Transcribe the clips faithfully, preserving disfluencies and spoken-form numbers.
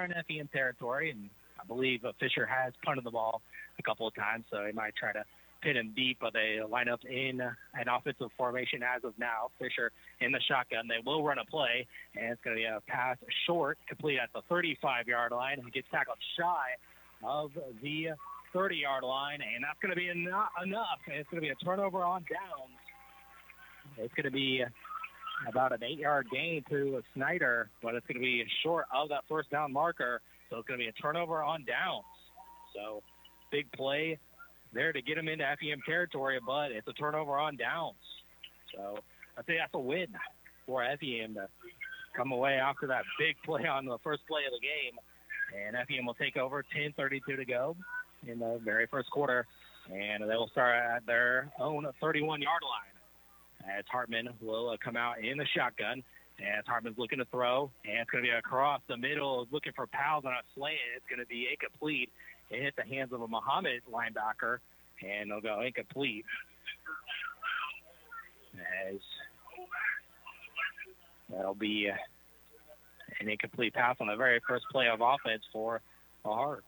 in F E M territory, and I believe uh, Fisher has punted the ball a couple of times, so they might try to pin him deep, but they line up in an offensive formation as of now. Fisher in the shotgun. They will run a play, and it's going to be a pass short, complete at the thirty-five-yard line. He gets tackled shy of the thirty-yard line, and that's going to be enough. It's going to be a turnover on downs. It's going to be about an eight-yard gain to Snyder, but it's going to be short of that first down marker, so it's going to be a turnover on downs. So big play there to get him into F E M territory, but it's a turnover on downs. So I think that's a win for F E M to come away after that big play on the first play of the game. And F E M will take over, ten thirty-two to go in the very first quarter, and they will start at their own thirty-one-yard line as Hartman will uh, come out in the shotgun. As Hartman's looking to throw, and it's going to be across the middle, looking for Pals on a slant. It's going to be incomplete. It hit the hands of a Muhammad linebacker, and they'll go incomplete. As that'll be an incomplete pass on the very first play of offense for the Hearts.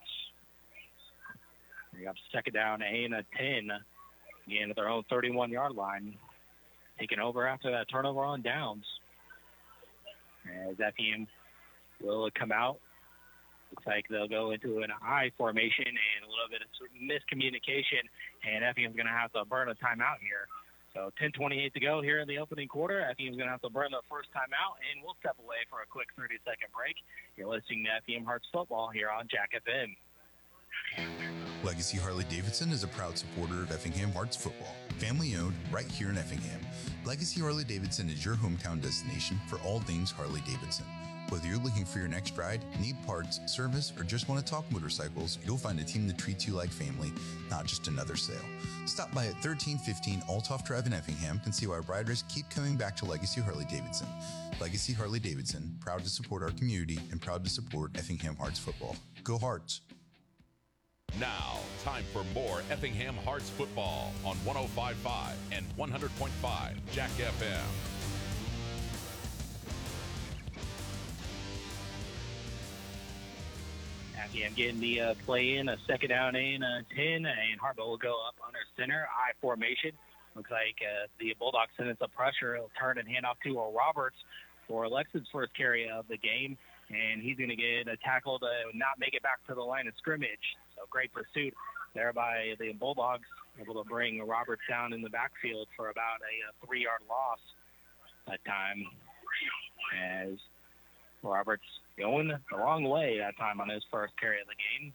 We got second down and a ten, again at their own thirty-one-yard line, taking over after that turnover on downs. As F E M will come out. Looks like they'll go into an I formation and a little bit of miscommunication, and F E M's going to have to burn a timeout here. So ten twenty-eight to go here in the opening quarter. F E M's going to have to burn the first timeout, and we'll step away for a quick thirty-second break. You're listening to F E M Hearts football here on Jack F M. Legacy Harley-Davidson is a proud supporter of Effingham Hearts football. Family owned right here in Effingham. Legacy Harley-Davidson is your hometown destination for all things Harley-Davidson. Whether you're looking for your next ride, need parts, service, or just want to talk motorcycles, you'll find a team that treats you like family, not just another sale. Stop by at thirteen fifteen Althoff Drive in Effingham and see why riders keep coming back to Legacy Harley-Davidson. Legacy Harley-Davidson, proud to support our community and proud to support Effingham Hearts football. Go Hearts! Now, time for more Effingham Hearts football on one oh five point five and one hundred point five Jack F M. Again, getting the uh, play in, a second down and a ten, and Hartman will go up under center, I formation. Looks like uh, the Bulldogs send some pressure. He'll turn and hand off to uh, Roberts for Alexa's first carry of the game, and he's going to get a tackle to not make it back to the line of scrimmage. So great pursuit there by the Bulldogs, able to bring Roberts down in the backfield for about a, a three-yard loss that time, as Roberts going the wrong way that time on his first carry of the game.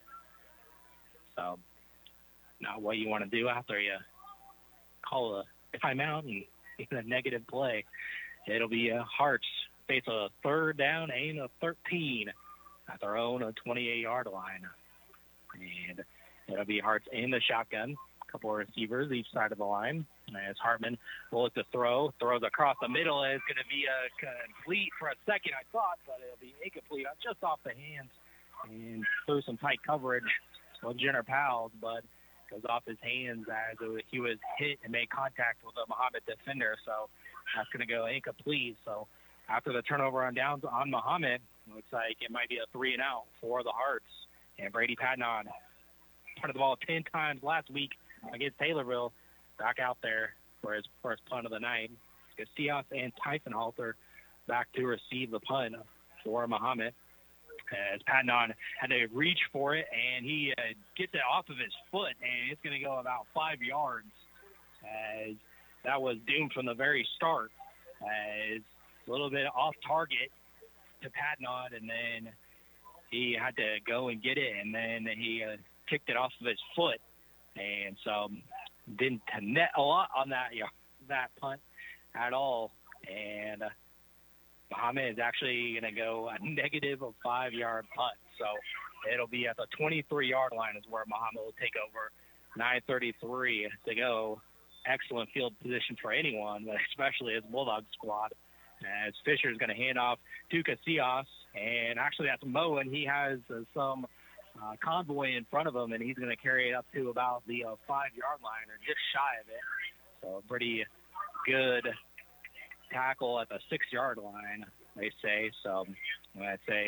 So not what you want to do after you call a timeout and get a negative play. It'll be a Hearts face a third down and a thirteen at their own twenty-eight-yard line. And it'll be Hearts in the shotgun. A couple of receivers each side of the line. As Hartman will look to throw, throws across the middle. It's going to be a complete for a second, I thought, but it'll be incomplete just off the hands and through some tight coverage with Jenner Powell, but goes off his hands as he was hit and made contact with a Muhammad defender. So that's going to go incomplete. So after the turnover on downs on Muhammad, looks like it might be a three and out for the Hearts. And Brady Patnon punted the ball ten times last week against Taylorville. Back out there for his first punt of the night. Casillas and Tyson Halter back to receive the punt for Muhammad. As Patnon had to reach for it, and he uh, gets it off of his foot, and it's going to go about five yards. As that was doomed from the very start. As a little bit off target to Patnon, and then he had to go and get it, and then he uh, kicked it off of his foot. And so didn't net a lot on that that punt at all. And uh, Muhammad is actually going to go a negative of five-yard punt. So it'll be at the twenty-three-yard line is where Muhammad will take over. nine thirty-three to go. Excellent field position for anyone, but especially his Bulldog squad. As Fisher is going to hand off to Casillas. And actually that's Mo, and he has uh, some – Uh, convoy in front of him, and he's going to carry it up to about the uh, five-yard line or just shy of it. So a pretty good tackle at the six-yard line, they say. So I'd say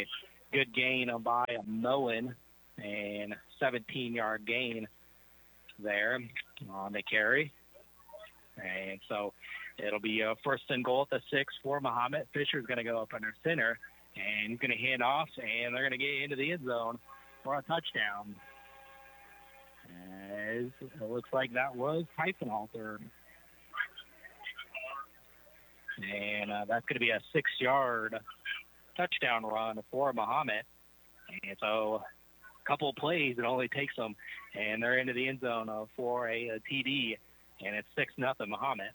good gain by Moen, and seventeen-yard gain there on the carry. And so it'll be a first and goal at the six for Muhammad. Fisher's going to go up under center, and he's going to hand off, and they're going to get into the end zone for a touchdown. As it looks like that was Typhenhalter. And uh, that's going to be a six-yard touchdown run for Muhammad. And so a couple of plays, it only takes them, and they're into the end zone uh, for a, a T D, and it's six nothing Muhammad.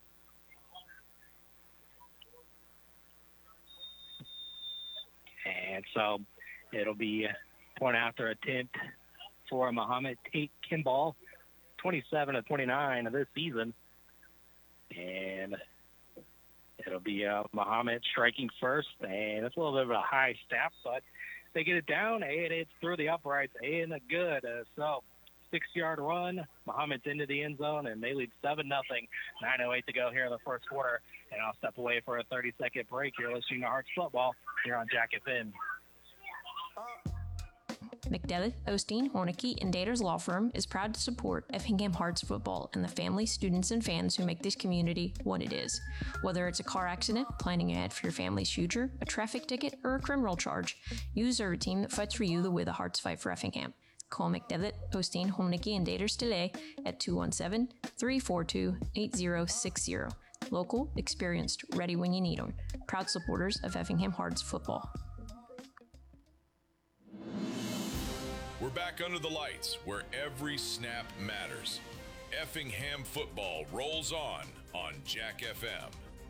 And so it'll be a point after attempt for Muhammad. Tate Kimball, twenty-seven of twenty-nine of this season. And it'll be uh, Muhammad striking first, and it's a little bit of a high step, but they get it down, and it's through the uprights, and a good. Uh, so six-yard run, Muhammad's into the end zone, and they lead seven nothing. nine oh eight to go here in the first quarter, and I'll step away for a thirty-second break. You're listening to Hearts Football here on Jack F M. McDevitt, Osteen, Hornicky, and Dater's Law Firm is proud to support Effingham Hearts football and the families, students, and fans who make this community what it is. Whether it's a car accident, planning ahead for your family's future, a traffic ticket, or a criminal charge, you deserve a team that fights for you the way the Hearts fight for Effingham. Call McDevitt, Osteen, Hornicky, and Daters today at two one seven, three four two, eight zero six zero. Local, experienced, ready when you need them. Proud supporters of Effingham Hearts football. We're back under the lights where every snap matters. Effingham football rolls on on Jack F M.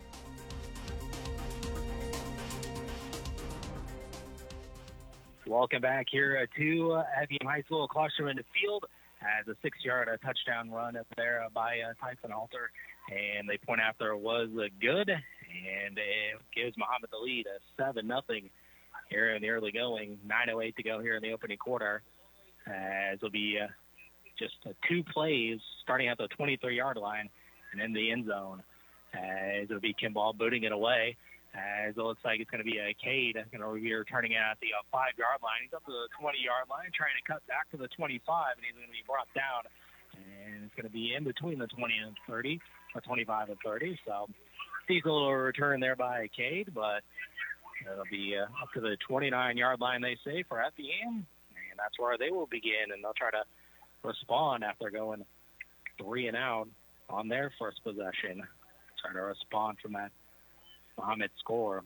Welcome back here to uh, Effingham High School. Classroom in the field has a six-yard uh, touchdown run up there uh, by uh, Typhenhalter, and they point out there was uh, good, and it gives Muhammad the lead, uh, seven nothing here in the early going. nine oh eight to go here in the opening quarter. As it'll be uh, just uh, two plays starting at the twenty-three-yard line and in the end zone. As it'll be Kimball booting it away. As it looks like it's going to be a Cade going to be returning it at the uh, five-yard line. He's up to the twenty-yard line, trying to cut back to the twenty-five, and he's going to be brought down. And it's going to be in between the twenty and thirty, or twenty-five and thirty. So, sees a little return there by Cade, but it'll be uh, up to the twenty-nine-yard line, they say, for Effingham. And that's where they will begin, and they'll try to respond after going three and out on their first possession. Try to respond from that Muhammad score.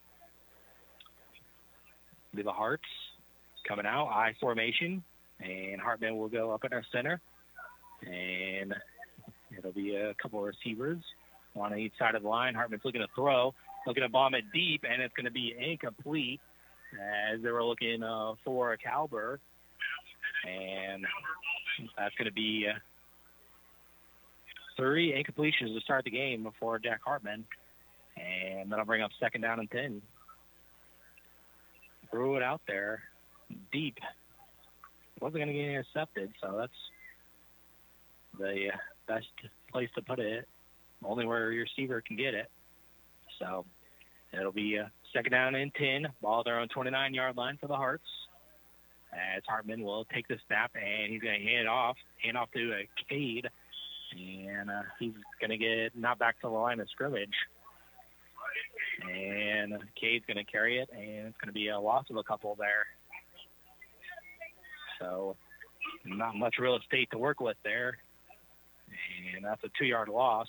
Be the Hearts coming out, I formation, and Hartman will go up in our center. And it'll be a couple of receivers on each side of the line. Hartman's looking to throw, looking to bomb it deep, and it's going to be incomplete, as they were looking uh, for a Calber. And that's going to be uh, three incompletions to start the game for Jack Hartman. And that'll bring up second down and ten. Threw it out there deep. Wasn't going to get intercepted, so that's the uh, best place to put it. Only where your receiver can get it. So it'll be uh, second down and ten. Ball at their own twenty-nine-yard line for the Hearts. As Hartman will take the snap, and he's going to hand it off, hand off to a Cade. And uh, he's going to get knocked back to the line of scrimmage. And Cade's going to carry it, and it's going to be a loss of a couple there. So not much real estate to work with there. And that's a two-yard loss.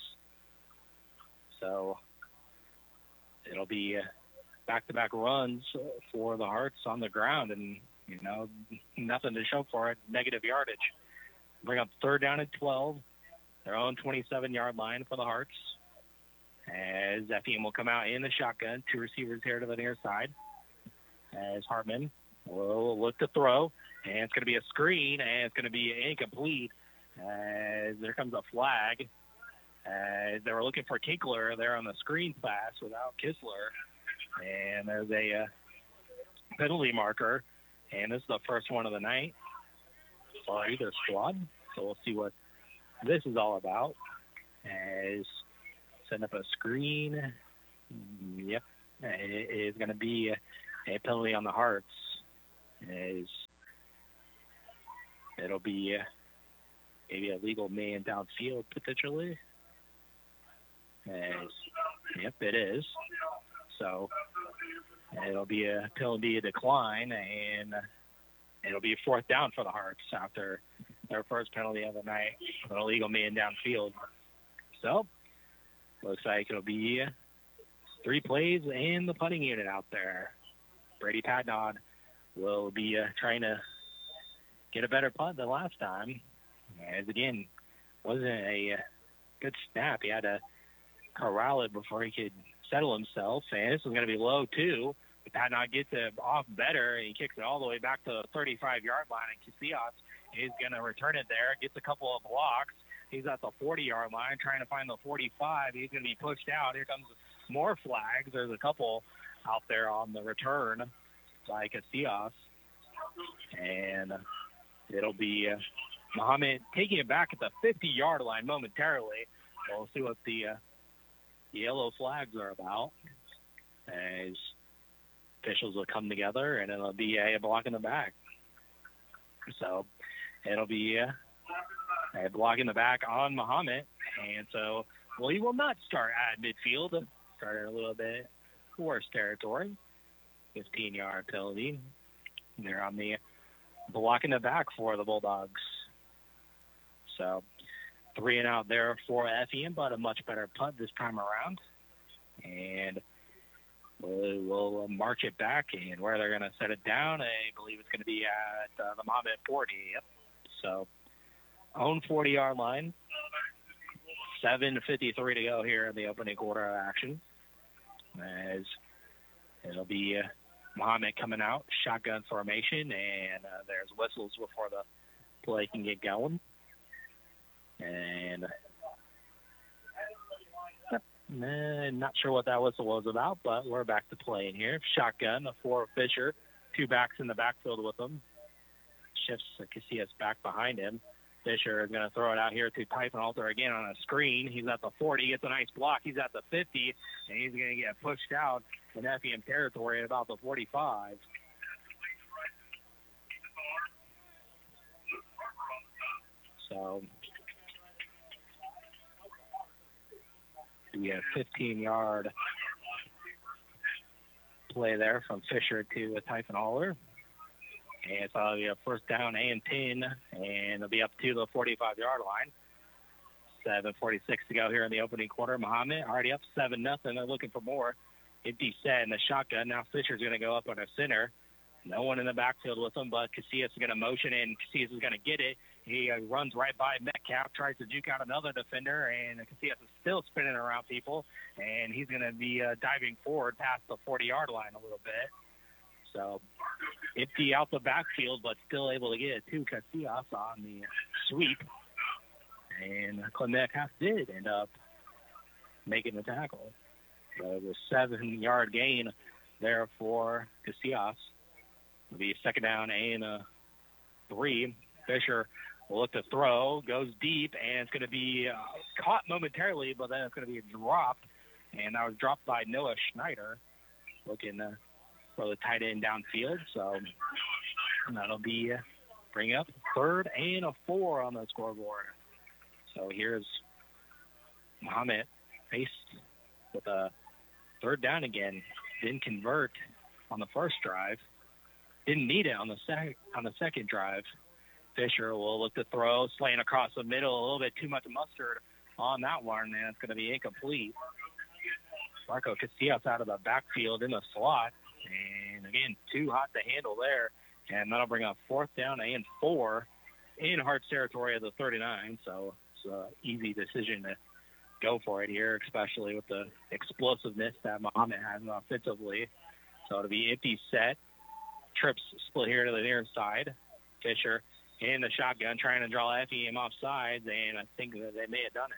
So it'll be back-to-back runs for the Hearts on the ground, and, you know, nothing to show for it, negative yardage. Bring up third down and twelve, their own twenty-seven-yard line for the Hearts. As Effingham will come out in the shotgun, two receivers here to the near side. As Hartman will look to throw, and it's going to be a screen, and it's going to be incomplete. As there comes a flag. As they were looking for Kinkler there on the screen pass without Kistler. And there's a uh, penalty marker, and this is the first one of the night for either squad. So we'll see what this is all about. As setting up a screen. Yep, it is going to be a penalty on the Hearts. As it'll be uh, maybe a legal man downfield potentially. As, yep, it is. So it'll be a penalty decline, and it'll be a fourth down for the Hearts after their first penalty of the night, an illegal man downfield. So looks like it'll be three plays and the punting unit out there. Brady Padnod will be uh, trying to get a better punt than last time. As again, wasn't a uh, good snap. He had to corral it before he could settle himself. And this is going to be low too. Padnod gets it off better, and he kicks it all the way back to the thirty-five-yard line. And Casillas is going to return it there, gets a couple of blocks. He's at the forty-yard line trying to find the forty-five. He's going to be pushed out. Here comes more flags. There's a couple out there on the return by Casillas. And it'll be uh, Muhammad taking it back at the fifty-yard line momentarily. We'll see what the, uh, the yellow flags are about as officials will come together, and it'll be a block in the back. So it'll be uh, a block in the back on Muhammad. And so, well, he will not start at midfield. Started a little bit worse territory. fifteen-yard penalty. They're on the block in the back for the Bulldogs. So three and out there for F E M, but a much better punt this time around. And we'll, we'll march it back, and where they're going to set it down, I believe it's going to be at uh, the Muhammad forty. Yep. So own forty-yard line. seven fifty-three to go here in the opening quarter of action. As it'll be uh, Muhammad coming out, shotgun formation, and uh, there's whistles before the play can get going. And uh, not sure what that whistle was about, but we're back to playing here. Shotgun for Fisher, two backs in the backfield with him. Shifts Casillas back behind him. Fisher is going to throw it out here to Typhon-Alter again on a screen. He's at the forty, gets a nice block. He's at the fifty, and he's going to get pushed out in F E M territory at about the forty-five. So we have fifteen-yard play there from Fisher to Typhon-Alter. And so it'll be a first down and ten, and it'll be up to the forty-five-yard line. seven forty-six to go here in the opening quarter. Muhammad already up seven nothing. They're looking for more. Empty set in the shotgun. Now Fisher's going to go up on a center. No one in the backfield with him, but Casillas is going to motion, and Casillas is going to get it. He uh, runs right by Metcalf, tries to juke out another defender, and Casillas is still spinning around people, and he's going to be uh, diving forward past the forty-yard line a little bit. So empty out the backfield, but still able to get it to Casillas on the sweep. And Clint Metcalf did end up making the tackle. So it was a seven-yard gain there for Casillas. It'll be a second down and a three. Fisher will look to throw, goes deep, and it's going to be uh, caught momentarily, but then it's going to be dropped. And that was dropped by Noah Schneider, looking uh, for the tight end downfield. So that'll be uh, bring up third and a four on the scoreboard. So here's Muhammad faced with a third down again. Didn't convert on the first drive. Didn't need it on the sec- on the second drive. Fisher will look to throw, slaying across the middle, a little bit too much mustard on that one, and it's going to be incomplete. Marco Casillas out of the backfield in the slot, and again, too hot to handle there, and that'll bring up fourth down and four in Hearts territory of the thirty-nine, so it's an easy decision to go for it here, especially with the explosiveness that Muhammad has offensively. So it'll be empty set. Trips split here to the near side. Fisher in the shotgun trying to draw F E M off sides, and I think that they may have done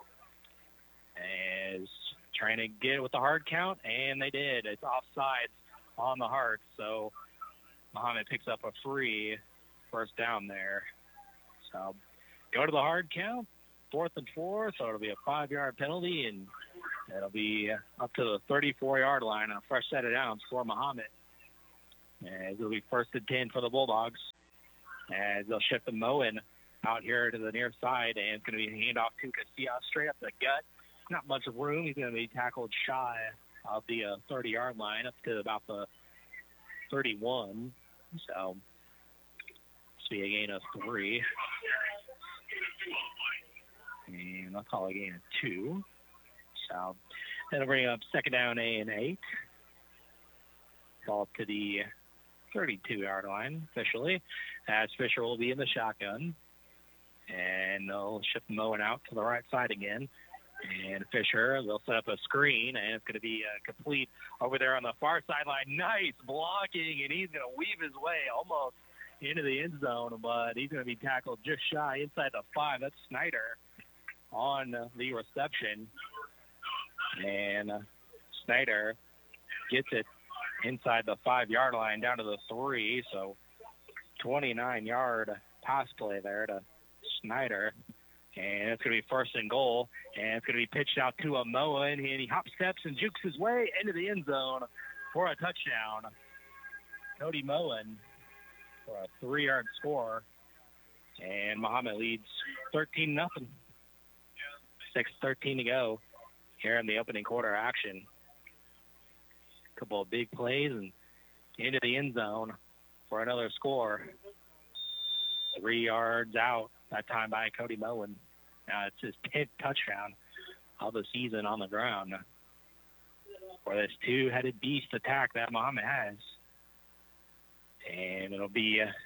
it. As trying to get it with the hard count, and they did. It's offsides on the Hearts, so Muhammad picks up a free first down there. So go to the hard count, fourth and four, so it'll be a five-yard penalty, and it'll be up to the thirty-four-yard line on a fresh set of downs for Muhammad. As it'll be first and ten for the Bulldogs. As they'll shift the Moen out here to the near side, and it's going to be a handoff to Casilla straight up the gut. Not much room. He's going to be tackled shy of the uh, thirty-yard line up to about the thirty-one. So this will be a gain of three. And I'll call it a gain of two. So that'll bring up second down A and eight. Ball to the thirty-two-yard line officially, as Fisher will be in the shotgun. And they'll shift Moen out to the right side again. And Fisher, they'll set up a screen, and it's going to be uh, complete over there on the far sideline. Nice blocking, and he's going to weave his way almost into the end zone, but he's going to be tackled just shy inside the five. That's Snyder on uh, the reception. And uh, Snyder gets it inside the five-yard line down to the three, so twenty-nine-yard pass play there to Snyder. And it's going to be first and goal, and it's going to be pitched out to a Moen, and he hop steps and jukes his way into the end zone for a touchdown. Cody Moen for a three-yard score, and Muhammad leads thirteen nothing. six thirteen to go here in the opening quarter action. A couple of big plays and into the end zone for another score. Three yards out that time by Cody Moen. Uh, it's his tenth touchdown of the season on the ground for this two-headed beast attack that Muhammad has. And it'll be uh,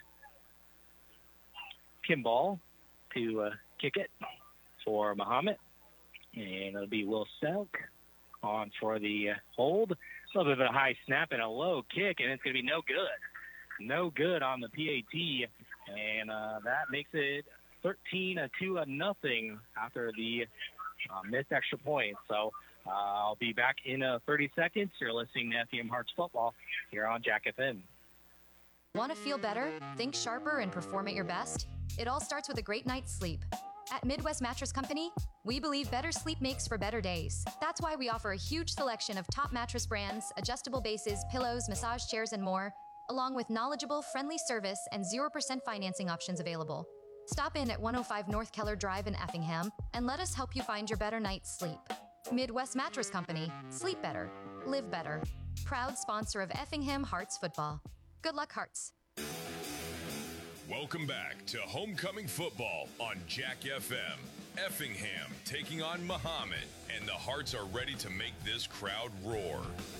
Kimball to uh, kick it for Muhammad. And it'll be Will Selk on for the uh, hold. A little bit of a high snap and a low kick, and it's going to be no good. No good on the P A T. And uh, that makes it thirteen to nothing after the uh, missed extra point. So uh, I'll be back in uh, thirty seconds. You're listening to F E M Hearts Football here on Jack F M. Want to feel better, think sharper, and perform at your best? It all starts with a great night's sleep. At Midwest Mattress Company, we believe better sleep makes for better days. That's why we offer a huge selection of top mattress brands, adjustable bases, pillows, massage chairs, and more, along with knowledgeable, friendly service and zero percent financing options available. Stop in at one oh five North Keller Drive in Effingham and let us help you find your better night's sleep. Midwest Mattress Company. Sleep better. Live better. Proud sponsor of Effingham Hearts football. Good luck, Hearts. Welcome back to Homecoming Football on Jack F M. Effingham taking on Muhammad, and the Hearts are ready to make this crowd roar.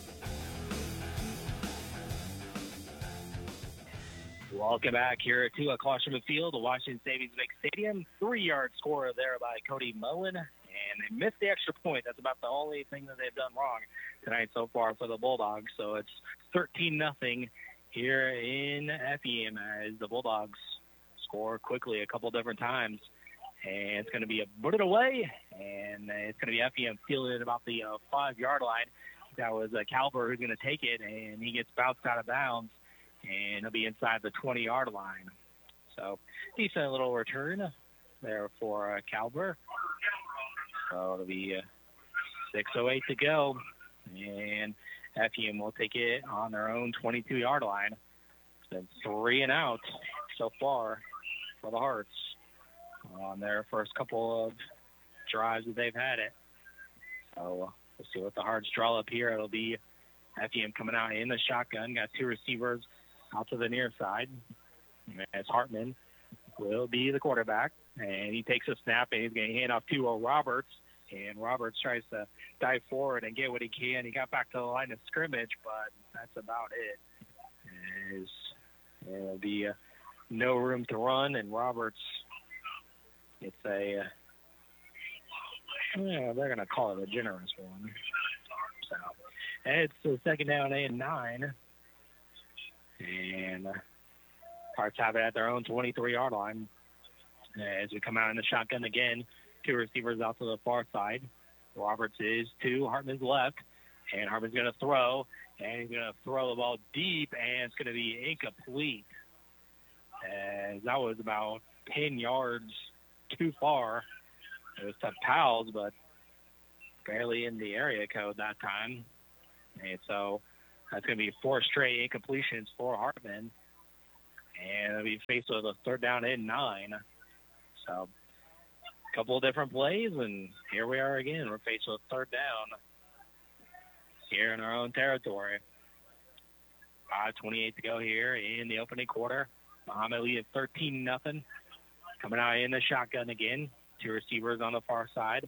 Welcome back here to a Caution Field, the Washington Savings Bank Stadium. Three-yard score there by Cody Moen, and they missed the extra point. That's about the only thing that they've done wrong tonight so far for the Bulldogs. So it's thirteen nothing here in F E M as the Bulldogs score quickly a couple different times. And it's going to be a put it away, and it's going to be F E M fielded at about the uh, five-yard line. That was uh, Calber who's going to take it, and he gets bounced out of bounds, and he'll be inside the twenty-yard line. So decent little return there for uh, Calber. So it'll be uh, six oh eight to go, and F E M will take it on their own twenty-two-yard line. It's been three and out so far for the Hearts on their first couple of drives that they've had it. So we'll see what the Hearts draw up here. It'll be F E M coming out in the shotgun. Got two receivers out to the near side. As Hartman will be the quarterback. And he takes a snap, and he's going to hand off to a Roberts. And Roberts tries to dive forward and get what he can. He got back to the line of scrimmage, but that's about it. As there'll be uh, no room to run, and Roberts, it's a, uh, yeah, they're going to call it a generous one. So it's the second down and nine. And uh, Hearts have it at their own twenty-three-yard line. As we come out in the shotgun again, two receivers out to the far side. Roberts is to Hartman's left, and Hartman's going to throw, and he's going to throw the ball deep, and it's going to be incomplete. As that was about ten yards too far. It was tough Pals, but barely in the area code that time. And so That's going to be four straight incompletions for Hartman. And they'll be faced with a third down and nine. So a couple of different plays, and here we are again. We're faced with third down here in our own territory. five twenty-eight to go here in the opening quarter. Muhammad lead thirteen nothing. Coming out in the shotgun again. Two receivers on the far side.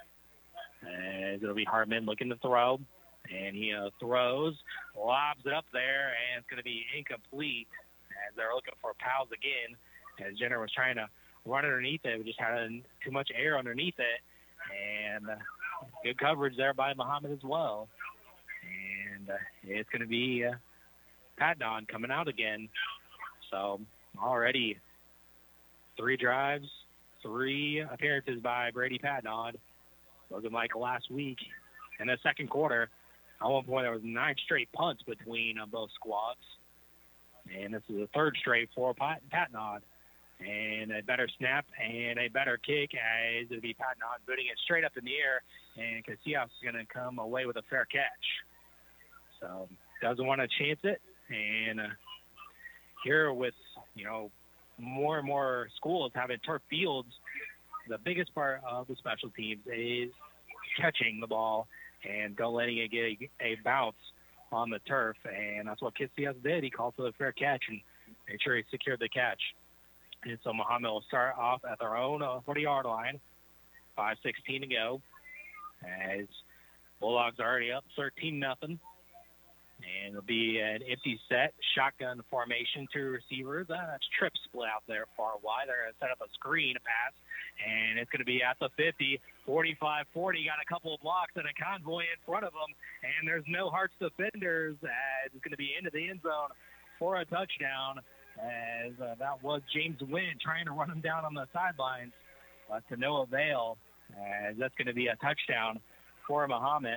And it'll be Hartman looking to throw. And he uh, throws, lobs it up there, and it's going to be incomplete as they're looking for Powell's again. As Jenner was trying to run underneath it, we just had too much air underneath it. And uh, good coverage there by Muhammad as well. And uh, it's going to be uh, Patton coming out again. So already three drives, three appearances by Brady Patton. Looking like last week in the second quarter. At one point, there was nine straight punts between uh, both squads. And this is the third straight for Pat- Patton. And a better snap and a better kick as it'll be Patton booting it straight up in the air. And Casillas is going to come away with a fair catch. So doesn't want to chance it. And uh, here with, you know, more and more schools having turf fields, the biggest part of the special teams is catching the ball and don't letting it get a, a bounce on the turf. And that's what Casillas did. He called for the fair catch and made sure he secured the catch. And so Muhammad will start off at their own forty-yard line. five sixteen to go. As Bulldogs are already up thirteen nothing. And it'll be an empty set, shotgun formation, two receivers. Uh, that's trip split out there far wide. They're going to set up a screen pass, and it's going to be at the fifty, forty-five forty. Got a couple of blocks and a convoy in front of them, and there's no Hearts defenders. As it's going to be into the end zone for a touchdown, as uh, that was James Wynn trying to run him down on the sidelines, but to no avail, as that's going to be a touchdown for Muhammad.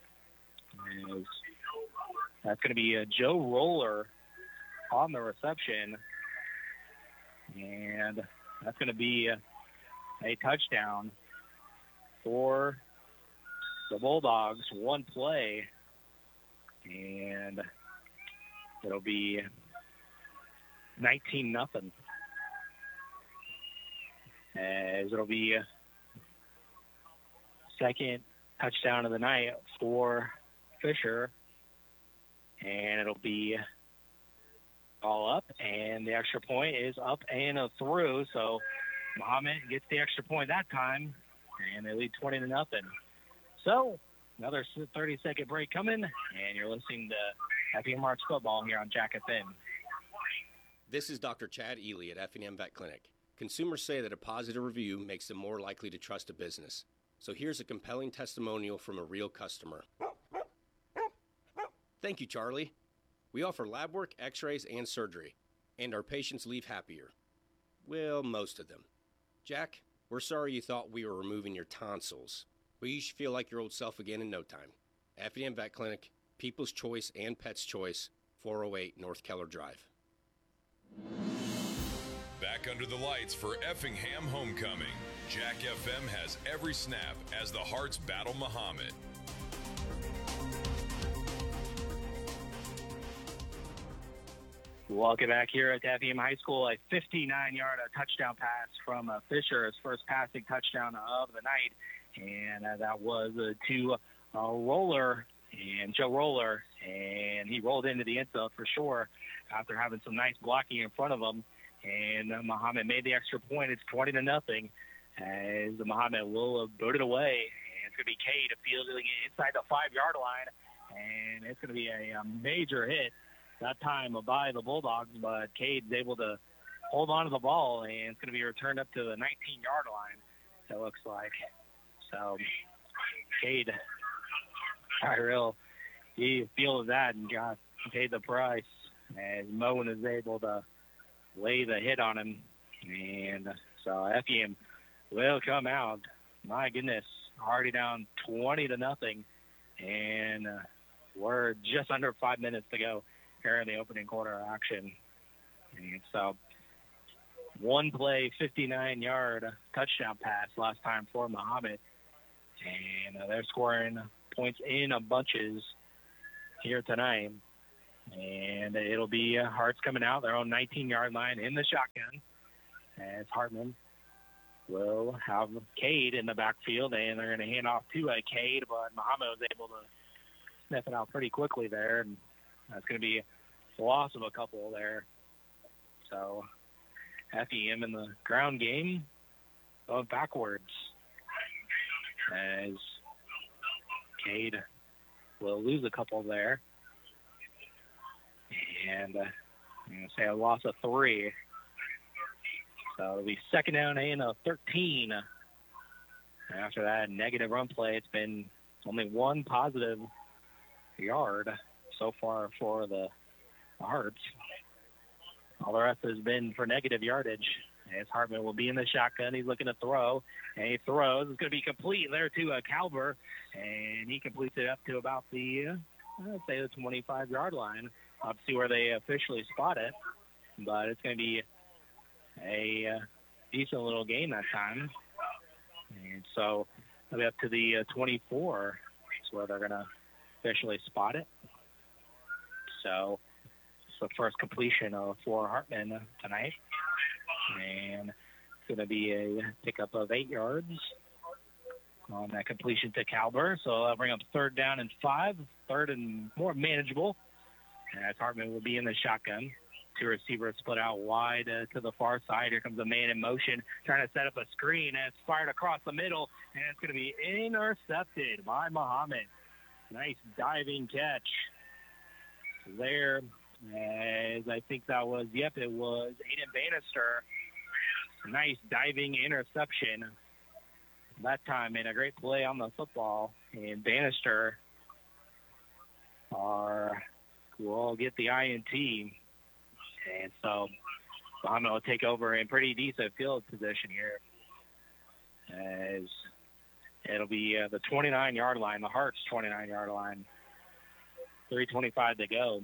As that's going to be a Joe Roller on the reception. And that's going to be a, a touchdown for the Bulldogs. One play. And it'll be nineteen nothing. As it'll be a second touchdown of the night for Fisher. And it'll be all up, and the extra point is up and through. So Muhammad gets the extra point that time, and they lead twenty to nothing. So another thirty-second break coming, and you're listening to Effingham Hearts football here on Jack F M. This is Doctor Chad Ely at Effingham Vet Clinic. Consumers say that a positive review makes them more likely to trust a business. So here's a compelling testimonial from a real customer. Thank you, Charlie. We offer lab work, x-rays, and surgery, and our patients leave happier. Well, most of them. Jack, we're sorry you thought we were removing your tonsils. Well, you should feel like your old self again in no time. Effingham Vet Clinic, People's Choice and Pet's Choice, four oh eight North Keller Drive. Back under the lights for Effingham Homecoming. Jack F M has every snap as the Hearts battle Muhammad. Welcome back here at Effingham High School. A fifty-nine-yard touchdown pass from uh, Fisher, his first passing touchdown of the night. And uh, that was uh, to uh, Roller and Joe Roller. And he rolled into the end zone for sure after having some nice blocking in front of him. And uh, Muhammad made the extra point. It's twenty to nothing as Muhammad will uh, boot it away. And it's going to be Cade fielding it inside the five-yard line. And it's going to be a, a major hit that time by the Bulldogs, but Cade's able to hold on to the ball, and it's going to be returned up to the nineteen-yard line, it looks like. So Cade, Tyrell, he feels that and got paid the price, as Moen is able to lay the hit on him. And so Effingham will come out. My goodness, already down twenty to nothing, and uh, we're just under five minutes to go here in the opening quarter action. And so one play, fifty-nine-yard touchdown pass last time for Muhammad. And uh, they're scoring points in bunches here tonight. And it'll be uh, Harts coming out their own nineteen-yard line in the shotgun as Hartman will have Cade in the backfield, and they're going to hand off to uh, Cade, but Muhammad was able to sniff it out pretty quickly there, and that's going to be a loss of a couple there. So F E M in the ground game going backwards as Cade will lose a couple there. And uh, I'm going to say a loss of three. So it'll be second down and a thirteen. After that negative run play, it's been only one positive yard so far for the Hearts. All the rest has been for negative yardage. As Hartman will be in the shotgun, he's looking to throw, and he throws. It's going to be complete there to uh, Calver, and he completes it up to about the, uh, I'd say the twenty-five-yard line. I'll have to see where they officially spot it, but it's going to be a uh, decent little game that time. And so it'll be up to the uh, twenty-four. That's where they're going to officially spot it. So it's the first completion of for Hartman tonight. And it's going to be a pickup of eight yards on that completion to Calver. So that'll bring up third down and five, third and more manageable. As Hartman will be in the shotgun. Two receivers split out wide uh, to the far side. Here comes a man in motion trying to set up a screen, and it's fired across the middle, and it's going to be intercepted by Muhammad. Nice diving catch there, as I think that was, yep, it was Aiden Bannister. Nice diving interception that time, and a great play on the football. And Bannister are, will get the I N T. And so Muhammad will take over in pretty decent field position here, as it'll be uh, the twenty-nine-yard line, the Hearts twenty-nine-yard line. three twenty-five to go.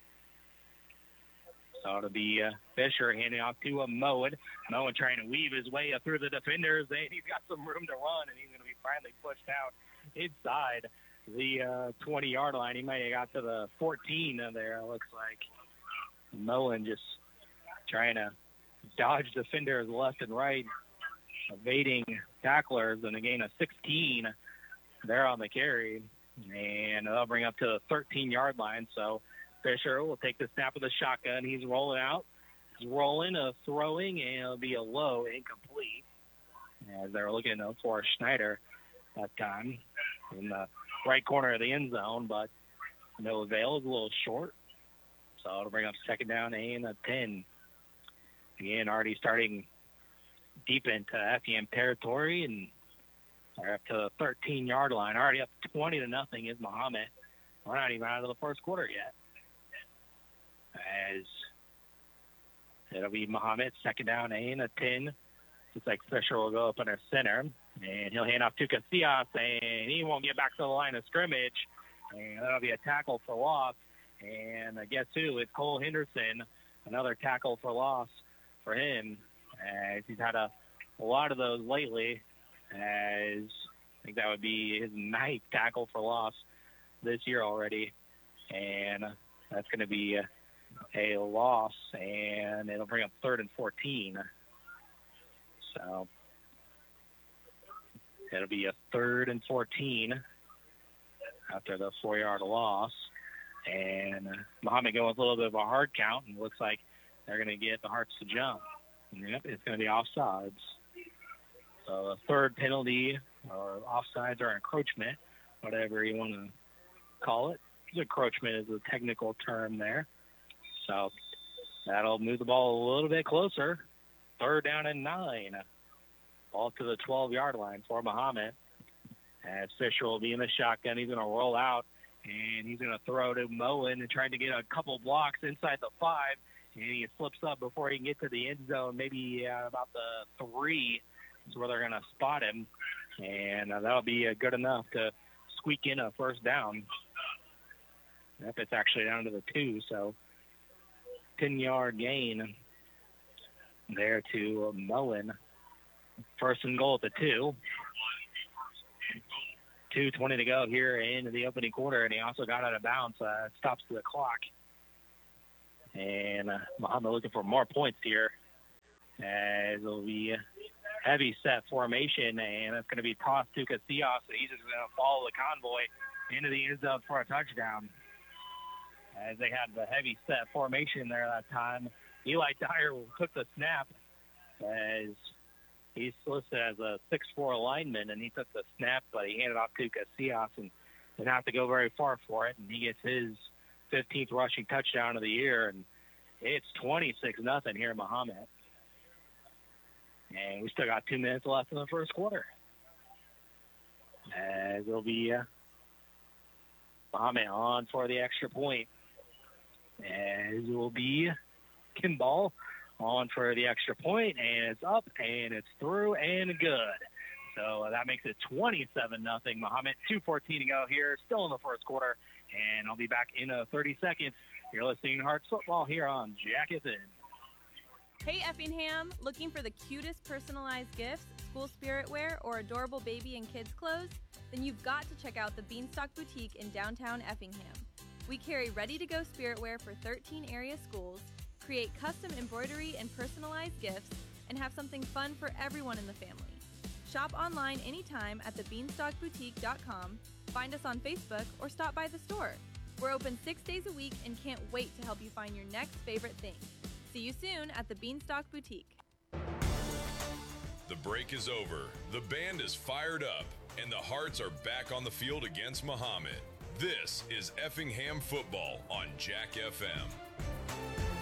So it'll be uh, Fisher handing off to a Moen. Moen trying to weave his way up through the defenders, and he's got some room to run, and he's going to be finally pushed out inside the uh, twenty-yard line. He might have got to the fourteen there, it looks like. Moen just trying to dodge defenders left and right, evading tacklers, and a gain of sixteen there on the carry. And they'll bring up to the thirteen-yard line. So Fisher will take the snap of the shotgun. He's rolling out. He's rolling, uh, throwing, and it'll be a low incomplete. As they're looking for Schneider that time in the right corner of the end zone, but no avail. Is a little short. So it'll bring up second down and a ten. Again, already starting deep into F E M territory, and they're up to the thirteen-yard line. Already up twenty to nothing is Muhammad. We're not even out of the first quarter yet. As it'll be Muhammad, second down and a ten. Looks like Fisher will go up under center, and he'll hand off to Casillas, and he won't get back to the line of scrimmage. And that'll be a tackle for loss. And uh, guess who? It's Cole Henderson, another tackle for loss for him, as he's had a, a lot of those lately, as I think that would be his ninth tackle for loss this year already. And uh, that's going to be a, a loss, and it'll bring up third and fourteen. So it'll be a third and fourteen after the four-yard loss. And uh, Muhammad going with a little bit of a hard count, and looks like they're going to get the Hearts to jump. And yep, it's going to be offsides. So a third penalty, or offsides, or encroachment, whatever you want to call it. Encroachment is a technical term there. So that'll move the ball a little bit closer. Third down and nine. Ball to the twelve-yard line for Muhammad. As Fisher will be in the shotgun. He's going to roll out. And he's going to throw to Moen and trying to get a couple blocks inside the five. And he slips up before he can get to the end zone, maybe uh, about the three is where they're going to spot him. And uh, that'll be uh, good enough to squeak in a first down. Yep, it's actually down to the two, so ten-yard gain there to Moen. First and goal at the two. two twenty to go here in the opening quarter, and he also got out of bounds. Uh, stops the clock And uh, Muhammad looking for more points here, as it'll be heavy set formation, and it's going to be tossed to Casillas, and he's just going to follow the convoy into the end zone for a touchdown. As they had the heavy set formation there that time, Eli Dyer took the snap, as he's listed as a six four lineman, and he took the snap, but he handed off to Casillas and didn't have to go very far for it, and he gets his fifteenth rushing touchdown of the year, and it's twenty-six nothing here in Muhammad. And we still got two minutes left in the first quarter. As it'll be uh, Muhammad on for the extra point. As it will be Kimball on for the extra point, and it's up, and it's through, and good. So uh, that makes it twenty-seven nothing. Muhammad, two fourteen to go here, still in the first quarter. And I'll be back in uh, thirty seconds. You're listening to Hearts Football here on Jack F M. Hey Effingham, looking for the cutest personalized gifts, school spirit wear, or adorable baby and kids clothes? Then you've got to check out the Beanstalk Boutique in downtown Effingham. We carry ready-to-go spirit wear for thirteen area schools, create custom embroidery and personalized gifts, and have something fun for everyone in the family. Shop online anytime at the beanstalk boutique dot com, find us on Facebook, or stop by the store. We're open six days a week and can't wait to help you find your next favorite thing. See you soon at the Beanstalk Boutique. The break is over, the band is fired up, and the Hearts are back on the field against Muhammad. This is Effingham football on Jack F M.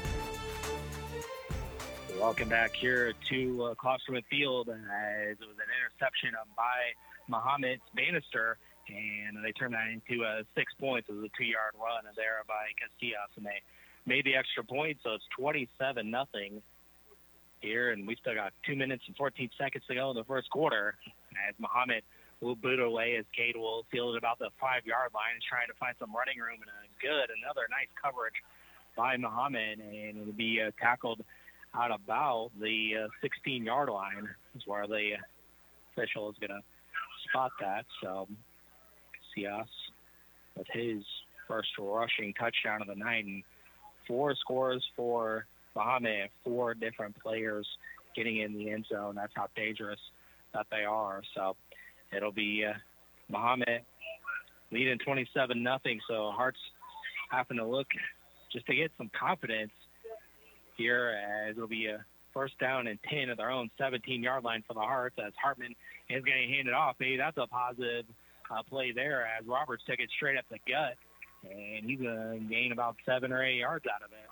Welcome back here to uh, Klosterman Field, as it was an interception by Muhammad Bannister, and they turned that into uh, six points. It was a two-yard run there by Casillas, and they made the extra point, so it's twenty-seven nothing here, and we still got two minutes and fourteen seconds to go in the first quarter, as Muhammad will boot away as Cade will field it about the five-yard line and trying to find some running room, and a good, another nice coverage by Muhammad, and it'll be uh, tackled out about the sixteen-yard uh, line is where the official is going to spot that. So Casillas with his first rushing touchdown of the night, and four scores for Muhammad, four different players getting in the end zone. That's how dangerous that they are. So it'll be uh, Muhammad leading twenty-seven nothing. So Hearts having to look just to get some confidence here, as it'll be a first down and ten at their own seventeen-yard line for the Hearts, as Hartman is going to hand it off. Maybe that's a positive uh, play there, as Roberts took it straight up the gut, and he's going to gain about seven or eight yards out of it.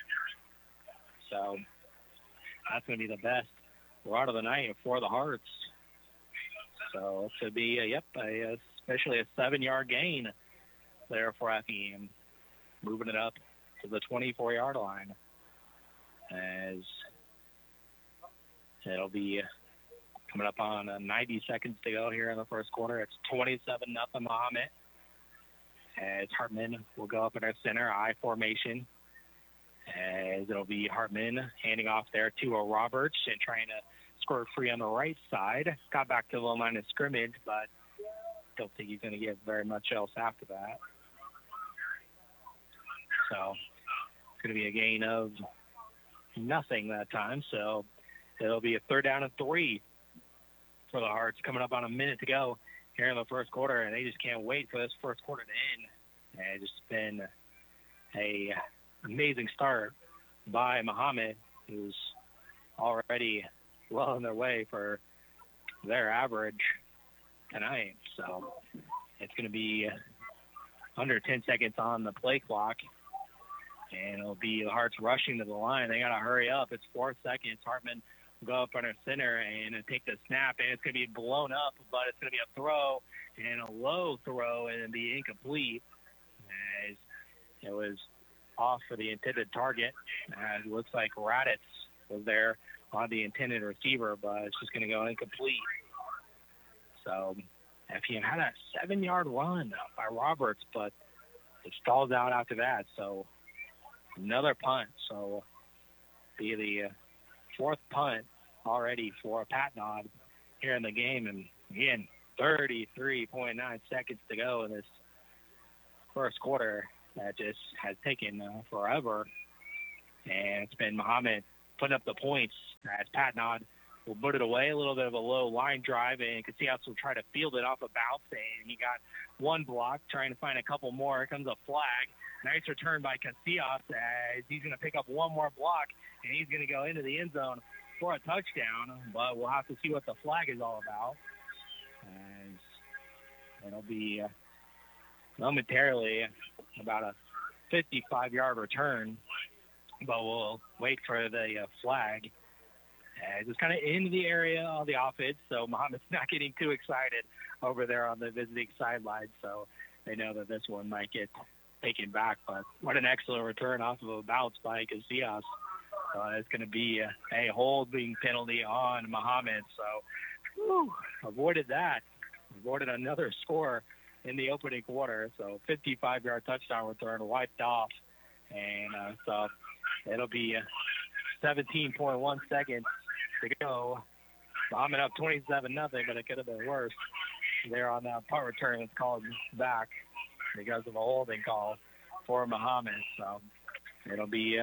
So that's going to be the best run of the night for the Hearts. So it should be, a, yep, a, especially a seven-yard gain there for Effingham, moving it up to the twenty-four-yard line, as it'll be coming up on uh, ninety seconds to go here in the first quarter. It's twenty-seven nothing Muhammad, as Hartman will go up in our center, I formation, as it'll be Hartman handing off there to a Roberts and trying to score free on the right side. Got back to the line of scrimmage, but don't think he's going to get very much else after that. So it's going to be a gain of nothing that time. So it'll be a third down and three for the Hearts, coming up on a minute to go here in the first quarter, and they just can't wait for this first quarter to end. And it's just been a amazing start by Muhammad, who's already well on their way for their average tonight. So it's going to be under ten seconds on the play clock, and it'll be the Hearts rushing to the line. They got to hurry up. It's four seconds. Hartman will go up under center and take the snap, and it's going to be blown up, but it's going to be a throw and a low throw and be incomplete, as it was off for the intended target. As it looks like Raditz was there on the intended receiver, but it's just going to go incomplete. So if he had a seven-yard run by Roberts, but it stalls out after that. So another punt. So be the fourth punt already for Pat Nod here in the game. And again, thirty-three point nine seconds to go in this first quarter. That just has taken uh, forever and it's been Muhammad putting up the points as Pat Nod will put it away, a little bit of a low line drive, and Casillas will try to field it off a bounce, and he got one block, trying to find a couple more. Here comes a flag. Nice return by Casillas as he's going to pick up one more block, and he's going to go into the end zone for a touchdown, but we'll have to see what the flag is all about. As it'll be uh, momentarily about a fifty-five-yard return, but we'll wait for the uh, flag. As it's kind of in the area of the offense, so Muhammad's not getting too excited over there on the visiting sideline, so they know that this one might get taken back. But what an excellent return off of a bounce by Casillas. Uh, it's going to be a, a holding penalty on Muhammad, so whew, avoided that. Avoided another score in the opening quarter, so fifty-five-yard touchdown return wiped off, and uh, so it'll be uh, seventeen point one seconds to go. Muhammad up twenty-seven nothing, but it could have been worse. There on that punt return, it's called back because of a holding call for Muhammad. So it'll be uh,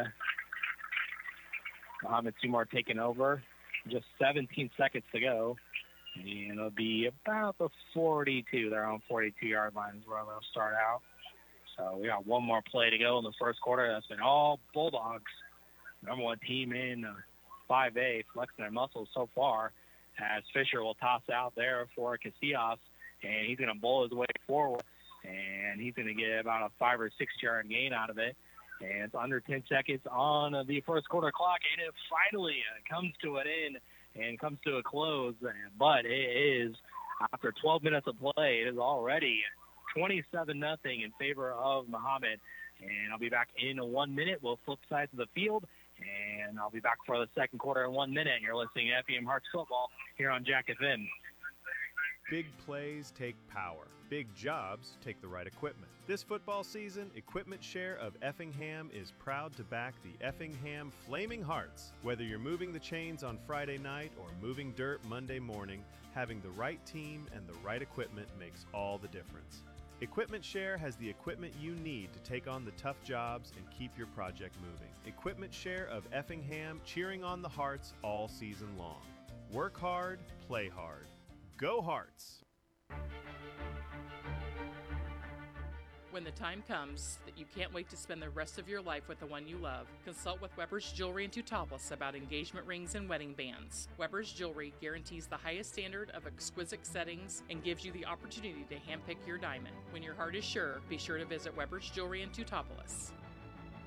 Muhammad Seymour taking over. Just seventeen seconds to go. And it'll be about the forty-two. They're on forty-two-yard line is where they'll start out. So we got one more play to go in the first quarter. That's been all Bulldogs. Number one team in uh, five A, flexing their muscles so far, as Fisher will toss out there for Casillas, and he's going to bowl his way forward, and he's going to get about a five or six-yard gain out of it. And it's under ten seconds on the first quarter clock, and it finally uh, comes to an end and comes to a close. But it is, after twelve minutes of play, it is already twenty-seven nothing in favor of Muhammad. And I'll be back in one minute. We'll flip sides of the field, and I'll be back for the second quarter in one minute. You're listening to Effingham Hearts Football here on Jack F M. Big plays take power. Big jobs take the right equipment. This football season, Equipment Share of Effingham is proud to back the Effingham Flaming Hearts. Whether you're moving the chains on Friday night or moving dirt Monday morning, having the right team and the right equipment makes all the difference. Equipment Share has the equipment you need to take on the tough jobs and keep your project moving. Equipment Share of Effingham, cheering on the Hearts all season long. Work hard, play hard. Go Hearts! When the time comes that you can't wait to spend the rest of your life with the one you love, consult with Weber's Jewelry in Teutopolis about engagement rings and wedding bands. Weber's Jewelry guarantees the highest standard of exquisite settings and gives you the opportunity to handpick your diamond. When your heart is sure, be sure to visit Weber's Jewelry in Teutopolis.